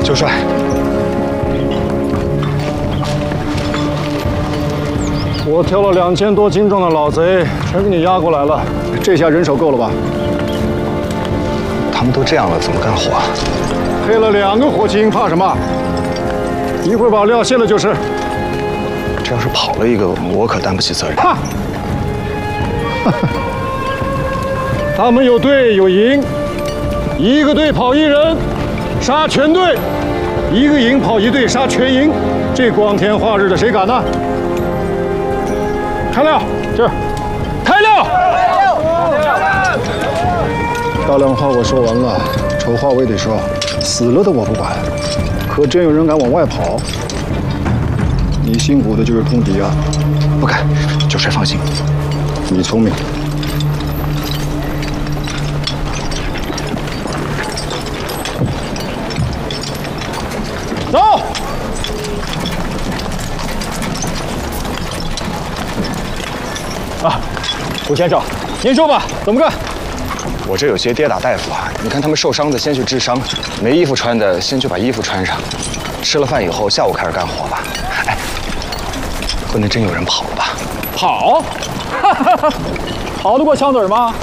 九帅， 我挑了2000多斤重的老贼，全给你押过来了。这下人手够了吧？ 他们都这样了，怎么干活啊？ 配了2个火精，怕什么？一会儿把料卸了就是。 这要是跑了一个，我可担不起责任。 哈！他们有队有营，一个队跑1人，杀全队；一个营跑1队，杀全营。这光天化日的，谁敢呢？开料，这儿，开料！漂亮话我说完了，丑话我也得说。死了的我不管，可真有人敢往外跑，你辛苦的就是通敌啊！ 不敢，九帅放心， 你聪明。走。啊，胡先生，您说吧，怎么干？ 我这有些跌打大夫啊，你看他们受伤的先去治伤，没衣服穿的先去把衣服穿上，吃了饭以后下午开始干活吧。哎，不能真有人跑了吧？ 跑？跑得过枪子儿吗？